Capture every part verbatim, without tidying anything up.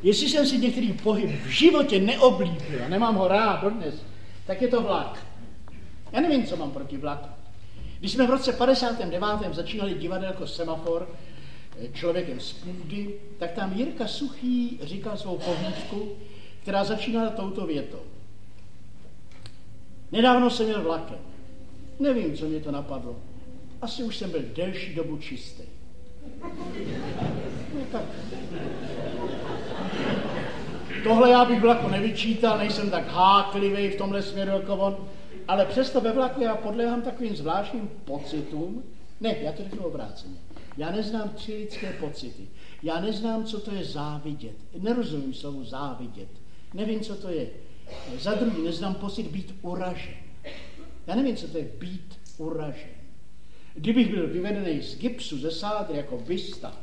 Jestli jsem si některý pohyb v životě neoblíbil a nemám ho rád dodnes, tak je to vlak. Já nevím, co mám proti vlaku. Když jsme v roce padesátém devátém začínali divadelko Semafor Člověkem z půdy, tak tam Jirka Suchý říkal svou povídku, která začínala touto větou. Nedávno jsem jel vlakem. Nevím, co mě to napadlo. Asi už jsem byl delší dobu čistý. No tak. Tohle já bych vlaku nevyčítal, nejsem tak háklivý v tomhle směru jako on, ale přesto ve vlaku já podléhám takovým zvláštním pocitům. Ne, já to řeknu obráceně. Já neznám tři lidské pocity. Já neznám, co to je závidět. Nerozumím slovu závidět. Nevím, co to je. Za druhý, neznám pocit být uražen. Já nevím, co to je být uražen. Kdybych byl vyvedený z gipsu, ze sádry, jako bysta,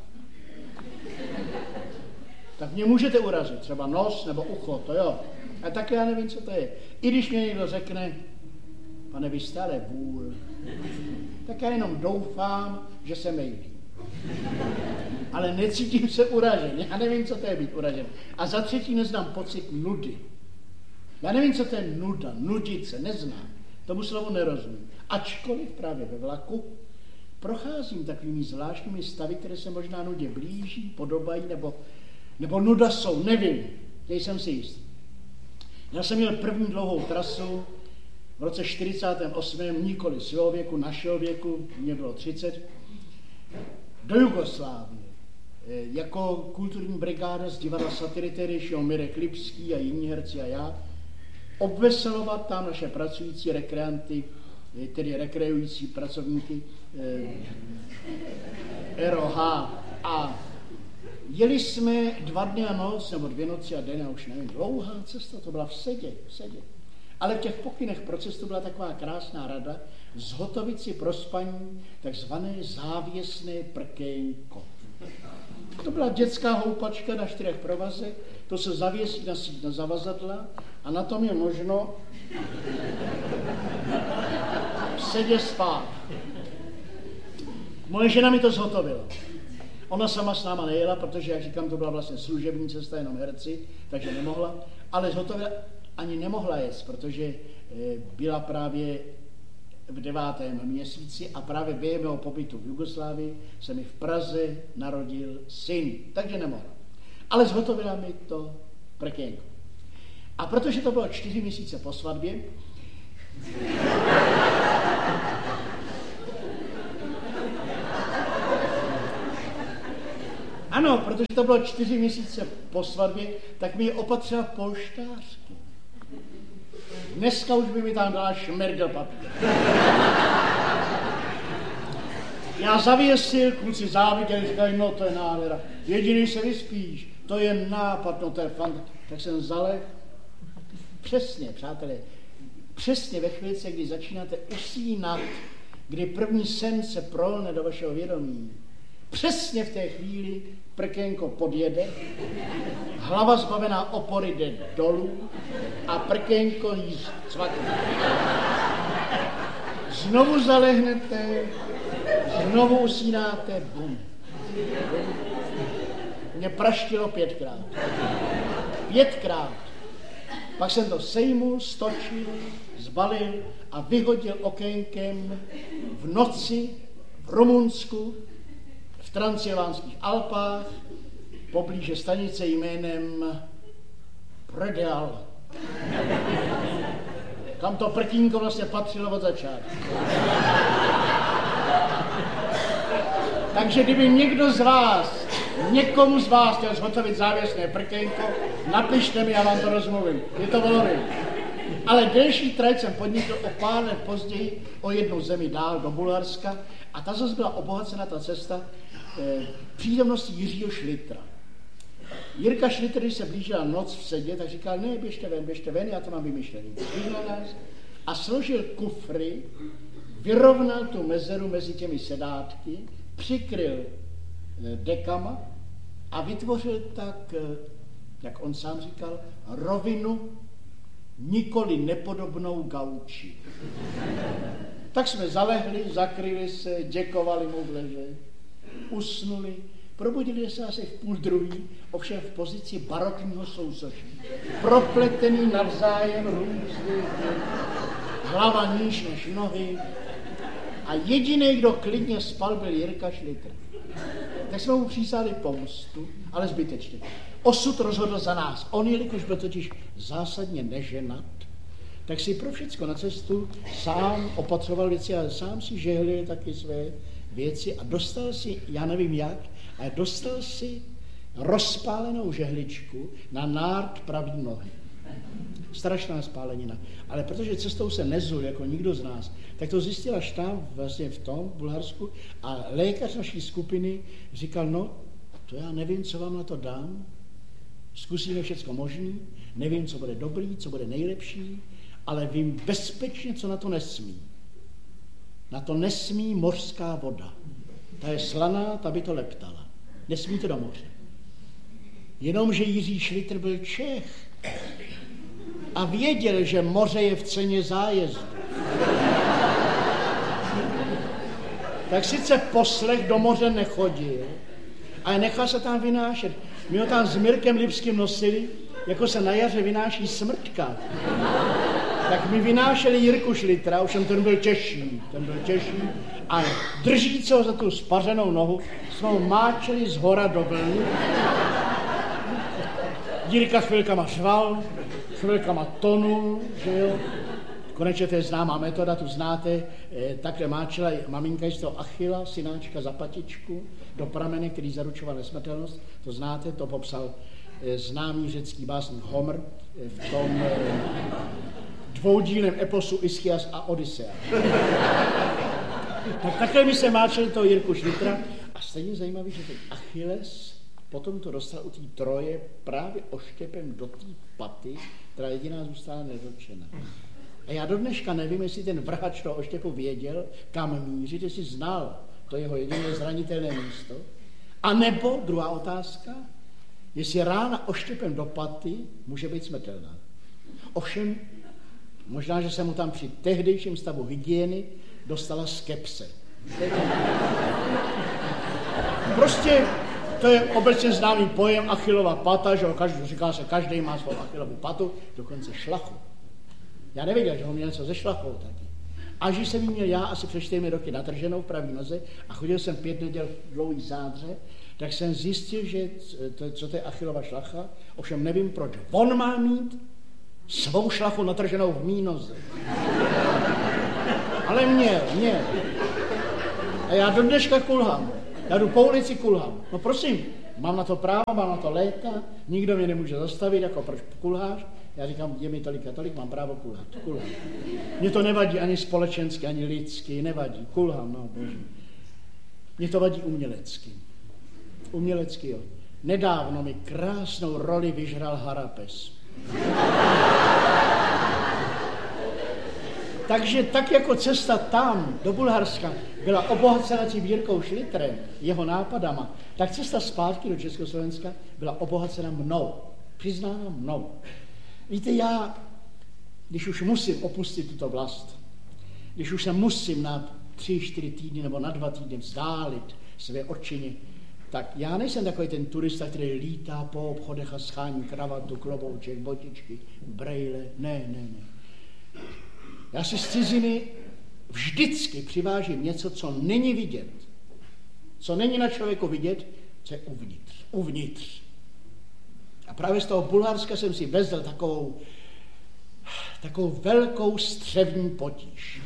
tak mě můžete urazit, třeba nos nebo ucho, to jo. A tak já nevím, co to je. I když mě někdo řekne, pane, vy stále vůl, tak já jenom doufám, že se mejlí. Ale necítím se uražen. Já nevím, co to je být uražen. A za třetí neznám pocit nudy. Já nevím, co to je nuda, nudit se, neznám. Tomu slovu nerozumím. Ačkoliv právě ve vlaku procházím takovými zvláštními stavy, které se možná nudě blíží, podobají, nebo, nebo nuda jsou, nevím. Nejsem si jist. Já jsem měl první dlouhou trasu v roce čtyřicátém osmém nikoli svého věku, našeho věku, mě bylo třicet, do Jugoslávie. Jako kulturní brigáda z divadla Satyry, tedy šel Mirek Lipský a jiní herci a já, obveselovat tam naše pracující rekreanty, tedy rekreující pracovníky R O H. A jeli jsme dva dny a noc, nebo dvě noci a den, já už nevím, dlouhá cesta, to byla v sedě, v sedě. Ale v těch pokynech pro cestu byla taková krásná rada, zhotovit si pro spaní takzvané závěsné prkénko. To byla dětská houpačka na čtyřech provazech, to se zavěsí na síť na zavazadla a na tom je možno sedě spát. Moje žena mi to zhotovila. Ona sama s náma nejela, protože, jak říkám, to byla vlastně služební cesta, jenom herci, takže nemohla, ale zhotovila, ani nemohla jet, protože byla právě v devátém měsíci a právě během mého pobytu v Jugoslávii se mi v Praze narodil syn, takže nemohla. Ale zhotovila mi to prkénko. A protože to bylo čtyři měsíce po svatbě, ano, protože to bylo čtyři měsíce po svatbě, tak mi je opatřila polštářky. Dneska už by mi tam dala šmergel papír. Já zavěsil, kluci záviděli, říkají, no to je nádhera. Jediný se vyspíš, to je nápad, no to je fant. Tak jsem zaleh. Přesně, přátelé, přesně ve chvíli, kdy začínáte usínat, kdy první sen se prolne do vašeho vědomí, přesně v té chvíli prkénko podjede, hlava zbavená opory jde dolů a prkénko jí cvakne. Znovu zalehnete, znovu usínáte, bum. Mě praštilo pětkrát. Pětkrát. Pak jsem to sejmul, stočil, zbalil a vyhodil okénkem v noci v Rumunsku, v Transylvánských Alpách, poblíže stanice jménem Predeal. Kam to prkínko vlastně patřilo od začátku. Takže kdyby někdo z vás, někomu z vás chtěl zhotovit závěsné prkénko, napište mi, já vám to rozmluvím. Je to volový. Ale delší trať jsem podnikl o pár let později o jednu zemi dál do Bulharska a ta zase byla obohacena, ta cesta, eh, přítomností Jiřího Šlitra. Jirka Šlitr, když se blížila noc v sedě, tak říkal, ne, běžte ven, běžte ven, já to mám vymyšlený. Přihnal nás a složil kufry, vyrovnal tu mezeru mezi těmi sedátky, přikryl dekama a vytvořil tak, jak on sám říkal, rovinu nikoli nepodobnou gauči. Tak jsme zalehli, zakryli se, děkovali mu v leže, usnuli, Probudili se asi v půl druhý, ovšem v pozici barokního sousoší. Propletený navzájem různý, hlava níž než nohy. A jediný, kdo klidně spal, byl Jirka Šlitr. Tak jsme mu přísali pomstu, ale zbytečně. Osud rozhodl za nás. On, jelikož byl totiž zásadně neženat, tak si pro všecko na cestu sám opatřoval věci, ale sám si žehlil taky své věci a dostal si, já nevím jak, ale dostal si rozpálenou žehličku na nárt pravý nohy. Strašná spálenina. Ale protože cestou se nezul jako nikdo z nás, tak to zjistil až tam, vlastně v tom, v Bulharsku, a lékař naší skupiny říkal, no, to já nevím, co vám na to dám, zkusíme všecko možný, nevím, co bude dobrý, co bude nejlepší, ale vím bezpečně, co na to nesmí. Na to nesmí mořská voda. Ta je slaná, ta by to leptala. Nesmí to do moře. Jenomže Jiří Šlitr byl Čech a věděl, že moře je v ceně zájezdu. Tak sice poslech do moře nechodil, ale nechal se tam vynášet. My ho tam s Mirkem Lipským nosili, jako se na jaře vynáší smrťka. Tak mi vynášeli Jirku Šlitra, ovšem ten byl těžší, ten byl těžší, a držíc ho za tu spařenou nohu jsme ho máčeli z hora do vlny. Jirka chvilkama šval, chvilkama tonul, že jo. Konečně to je známá metoda, tu znáte, eh, takhle máčela maminka z toho Achila, synáčka za patičku, do pramene, který zaručoval nesmrtelnost, to znáte, to popsal eh, známý řecký básník Homer eh, v tom eh, dvoudílném eposu Ischias a Odyssea. Tak takhle mi se máčeli toho Jirku Šlitra a stejně zajímavý, že ten Achilles potom to dostal u té Troje právě oštěpem do té paty, která jediná zůstala nedotčena. A já do dneška nevím, jestli ten vrhač toho oštěpu věděl, kam mířit, jestli znal to jeho jediné zranitelné místo. A nebo, druhá otázka, jestli rána oštěpem do paty může být smrtelná. Ovšem, možná, že se mu tam při tehdejším stavu hygieny dostala skepse. Prostě to je obecně známý pojem Achillova pata, že ho každý, říká se, každý má svou Achillovu patu, dokonce šlachu. Já nevěděl, že ho měl něco ze šlachou taky. Až když jsem ji měl já asi před čtyřmi roky natrženou v pravý noze a chodil jsem pět neděl v dlouhý zádře, tak jsem zjistil, že to, co to je Achillova šlacha, ovšem nevím proč. On má mít svou šlachu natrženou v mý noze. Ale měl, měl. A já do dneška kulhám. Já jdu po ulici, kulhám. No prosím, mám na to právo, mám na to léta, nikdo mě nemůže zastavit, jako proč kulháš? Já říkám, je mi tolik a tolik, mám právo kulhat. Kulhám. Mně to nevadí ani společensky, ani lidsky, nevadí. Kulhám, no bože. Mně to vadí umělecky. Umělecky, jo. Nedávno mi krásnou roli vyžral Harapes. Takže tak jako cesta tam, do Bulharska, byla obohacena tím Jirkou Šlitrem, jeho nápadama, tak cesta zpátky do Československa byla obohacena mnou. Přiznána mnou. Víte, já, když už musím opustit tuto vlast, když už se musím na tři, čtyři týdny nebo na dva týdny vzdálit své očině, tak já nejsem takový ten turista, který lítá po obchodech a schání kravatu, klobouček, botičky, brejle. Ne, ne, ne. Já si z ciziny vždycky přivážím něco, co není vidět. Co není na člověku vidět, co je uvnitř. Uvnitř. A právě z toho Bulharska jsem si vezl takovou, takovou velkou střevní potíž.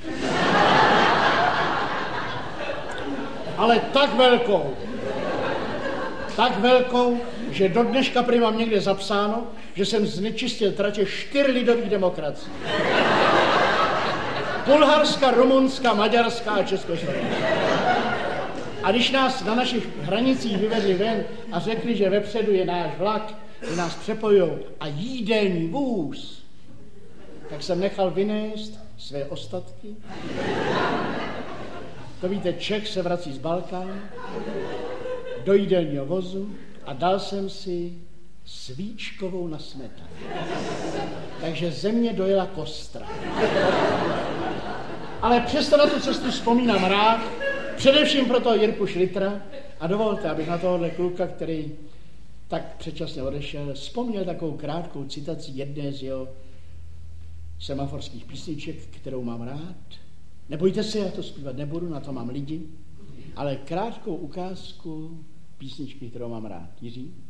Ale tak velkou, tak velkou, že do dneška prý mám někde zapsáno, že jsem znečistil tratě čtyř lidových demokracií. Bulharska, Rumunská, Maďarská a Československá. A když nás na našich hranicích vyvedli ven a řekli, že vepředu je náš vlak, že nás přepojujou a jídelní vůz, tak jsem nechal vynést své ostatky. To víte, Čech se vrací z Balkánu do jídelního vozu a dal jsem si svíčkovou na smetanu. Takže země dojela kostra. Ale přesto na tu cestu vzpomínám rád, především pro toho Jirku Šlitra, A dovolte, abych na tohohle kluka, který tak předčasně odešel, vzpomněl takovou krátkou citaci jedné z jeho semaforských písniček, kterou mám rád. Nebojte se, já to zpívat nebudu, na to mám lidi, ale krátkou ukázku písničky, kterou mám rád. Jiří?